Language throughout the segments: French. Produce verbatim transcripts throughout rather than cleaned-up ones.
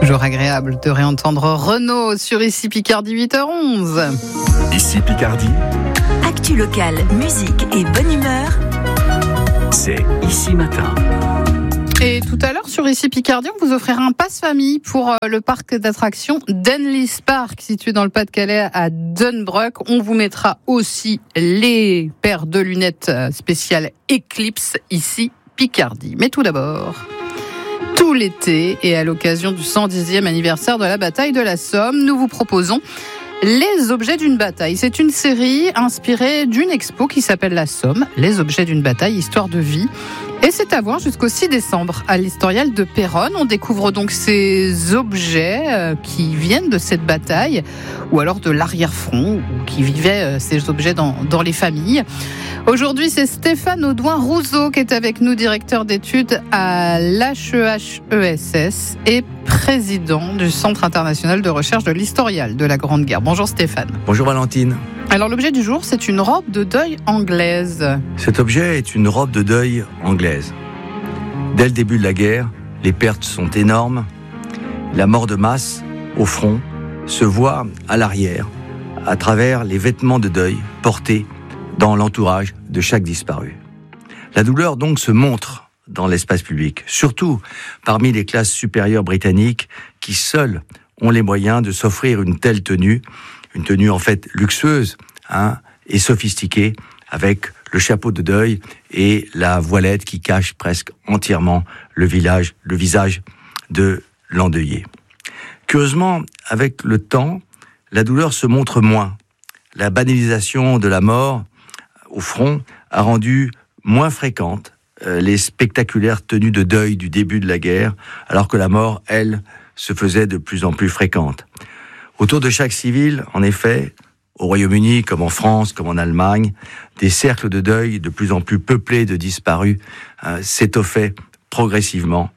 Toujours agréable de réentendre Renaud sur Ici Picardie, huit heures onze. Ici Picardie. Actu locale, musique et bonne humeur. C'est Ici Matin. Et tout à l'heure sur Ici Picardie, on vous offrira un passe-famille pour le parc d'attractions Denlis Park, situé dans le Pas-de-Calais à Dunbrook. On vous mettra aussi les paires de lunettes spéciales Eclipse Ici Picardie. Mais tout d'abord, tout l'été et à l'occasion du cent dixième anniversaire de la bataille de la Somme, nous vous proposons Les objets d'une bataille. C'est une série inspirée d'une expo qui s'appelle La Somme, Les objets d'une bataille, histoire de vie. Et c'est à voir jusqu'au six décembre à l'Historial de Péronne. On découvre donc ces objets euh, qui viennent de cette bataille ou alors de l'arrière-front, ou qui vivaient euh, ces objets dans, dans les familles. Aujourd'hui, c'est Stéphane Audouin-Rousseau qui est avec nous, directeur d'études à l'H E H E S S et président du Centre international de recherche de l'Historial de la Grande Guerre. Bonjour Stéphane. Bonjour Valentine. Alors l'objet du jour, c'est une robe de deuil anglaise. Cet objet est une robe de deuil anglaise. Dès le début de la guerre, les pertes sont énormes. La mort de masse, au front, se voit à l'arrière, à travers les vêtements de deuil portés dans l'entourage de chaque disparu. La douleur donc se montre dans l'espace public, surtout parmi les classes supérieures britanniques qui seules ont les moyens de s'offrir une telle tenue, une tenue en fait luxueuse hein, et sophistiquée, avec le chapeau de deuil et la voilette qui cache presque entièrement le, village, le visage de l'endeuillé. Curieusement, avec le temps, la douleur se montre moins. La banalisation de la mort au front a rendu moins fréquentes euh, les spectaculaires tenues de deuil du début de la guerre, alors que la mort, elle, se faisait de plus en plus fréquente. Autour de chaque civil, en effet, au Royaume-Uni, comme en France, comme en Allemagne, des cercles de deuil de plus en plus peuplés de disparus euh, s'étoffaient progressivement.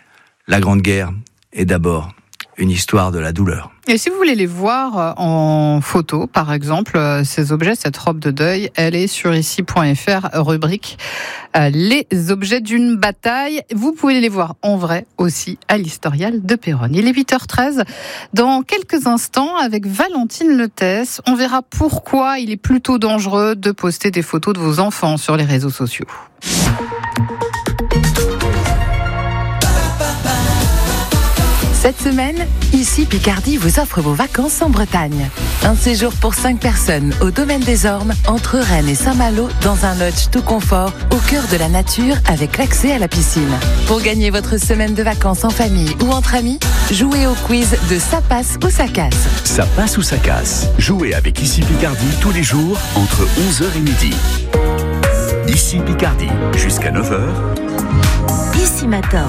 La Grande Guerre est d'abord une histoire de la douleur. Et si vous voulez les voir en photo, par exemple, ces objets, cette robe de deuil, elle est sur ici point f r, rubrique euh, Les objets d'une bataille. Vous pouvez les voir en vrai aussi à l'Historial de Péronne. Il est huit heures treize. Dans quelques instants, avec Valentine Letès, on verra pourquoi il est plutôt dangereux de poster des photos de vos enfants sur les réseaux sociaux. Cette semaine, Ici Picardie vous offre vos vacances en Bretagne. Un séjour pour cinq personnes au Domaine des Ormes, entre Rennes et Saint-Malo, dans un lodge tout confort, au cœur de la nature, avec l'accès à la piscine. Pour gagner votre semaine de vacances en famille ou entre amis, jouez au quiz de Ça passe ou ça casse. Ça passe ou ça casse. Jouez avec Ici Picardie tous les jours entre onze heures et midi. Ici Picardie, jusqu'à neuf heures. Ici Matin.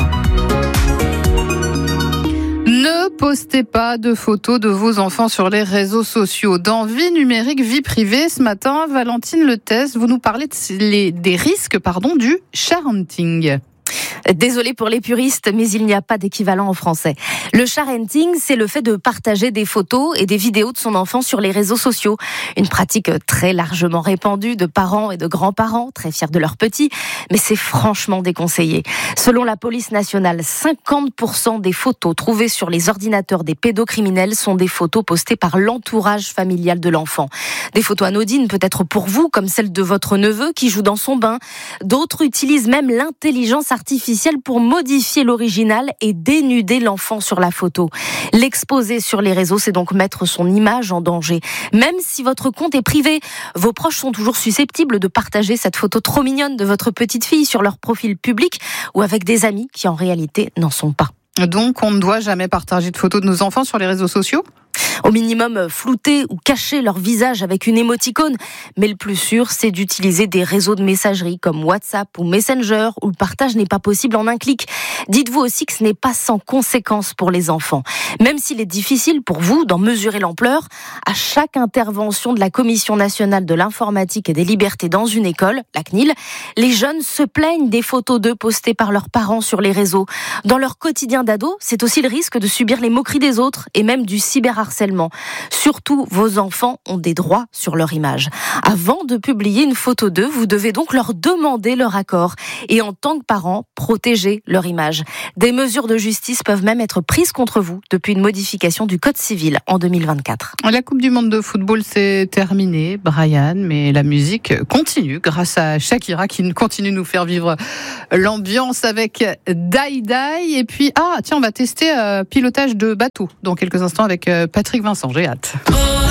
Ne postez pas de photos de vos enfants sur les réseaux sociaux. Dans Vie numérique, vie privée, ce matin, Valentine Letès, vous nous parlez de les, des risques pardon, du sharenting. Désolé pour les puristes, mais il n'y a pas d'équivalent en français. Le sharenting, c'est le fait de partager des photos et des vidéos de son enfant sur les réseaux sociaux. Une pratique très largement répandue de parents et de grands-parents, très fiers de leurs petits, mais c'est franchement déconseillé. Selon la police nationale, cinquante pour cent des photos trouvées sur les ordinateurs des pédocriminels sont des photos postées par l'entourage familial de l'enfant. Des photos anodines peut-être pour vous, comme celle de votre neveu qui joue dans son bain. D'autres utilisent même l'intelligence artificielle pour modifier l'original et dénuder l'enfant sur la photo. L'exposer sur les réseaux, c'est donc mettre son image en danger. Même si votre compte est privé, vos proches sont toujours susceptibles de partager cette photo trop mignonne de votre petite fille sur leur profil public ou avec des amis qui en réalité n'en sont pas. Donc on ne doit jamais partager de photos de nos enfants sur les réseaux sociaux ? Au minimum, flouter ou cacher leur visage avec une émoticône. Mais le plus sûr, c'est d'utiliser des réseaux de messagerie comme WhatsApp ou Messenger, où le partage n'est pas possible en un clic. Dites-vous aussi que ce n'est pas sans conséquences pour les enfants. Même s'il est difficile pour vous d'en mesurer l'ampleur, à chaque intervention de la Commission nationale de l'informatique et des libertés dans une école, la C N I L, les jeunes se plaignent des photos d'eux postées par leurs parents sur les réseaux. Dans leur quotidien d'ado, c'est aussi le risque de subir les moqueries des autres et même du cyberharcèlement. sexuellement. Surtout, vos enfants ont des droits sur leur image. Avant de publier une photo d'eux, vous devez donc leur demander leur accord. Et en tant que parents, protéger leur image. Des mesures de justice peuvent même être prises contre vous depuis une modification du Code civil en deux mille vingt-quatre. La Coupe du Monde de football s'est terminée, Brian, mais la musique continue grâce à Shakira qui continue de nous faire vivre l'ambiance avec Die Die. Et puis, ah, tiens, on va tester euh, pilotage de bateau dans quelques instants avec euh, Patrick Vincent. J'ai hâte.